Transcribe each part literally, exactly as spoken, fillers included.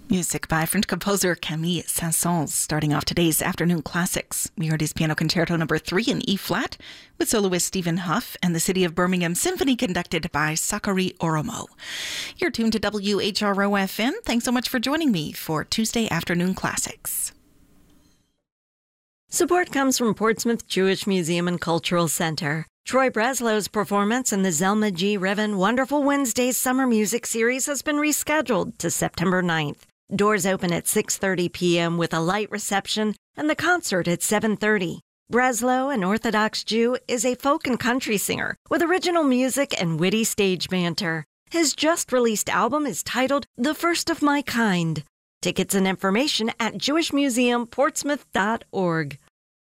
Music by French composer Camille Saint-Saëns, starting off today's afternoon classics. We heard his Piano Concerto number three in E-flat with soloist Stephen Huff and the City of Birmingham Symphony conducted by Sakari Oromo. You're tuned to W H R O F M. Thanks so much for joining me for Tuesday Afternoon Classics. Support comes from Portsmouth Jewish Museum and Cultural Center. Troy Breslow's performance in the Zelma G. Riven Wonderful Wednesdays Summer Music Series has been rescheduled to September ninth. Doors open at six thirty p.m. with a light reception and the concert at seven thirty. Breslow, an Orthodox Jew, is a folk and country singer with original music and witty stage banter. His just-released album is titled The First of My Kind. Tickets and information at jewish museum portsmouth dot org.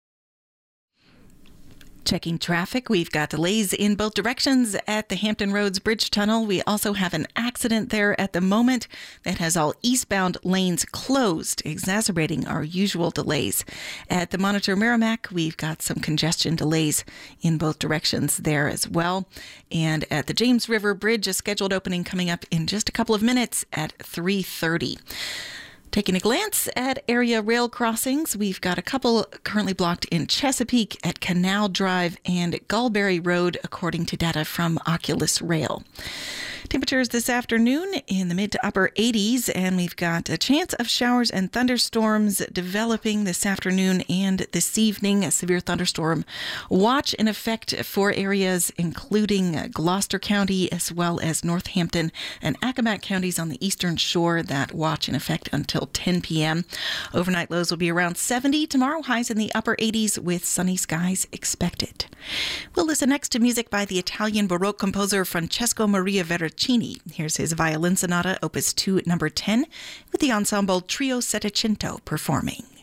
Checking traffic, we've got delays in both directions at the Hampton Roads Bridge Tunnel. We also have an accident there at the moment that has all eastbound lanes closed, exacerbating our usual delays. At the Monitor Merrimack, we've got some congestion delays in both directions there as well. And at the James River Bridge, a scheduled opening coming up in just a couple of minutes at three thirty. Taking a glance at area rail crossings, we've got a couple currently blocked in Chesapeake at Canal Drive and Gulberry Road, according to data from Oculus Rail. Temperatures this afternoon in the mid to upper eighties, and we've got a chance of showers and thunderstorms developing this afternoon and this evening. A severe thunderstorm watch in effect for areas including Gloucester County as well as Northampton and Accomack counties on the eastern shore. That watch in effect until ten p.m. Overnight lows will be around seventy. Tomorrow, highs in the upper eighties with sunny skies expected. We'll listen next to music by the Italian Baroque composer Francesco Maria Veracini. Here's his Violin Sonata, Opus two, number ten, with the ensemble Trio Settecento performing.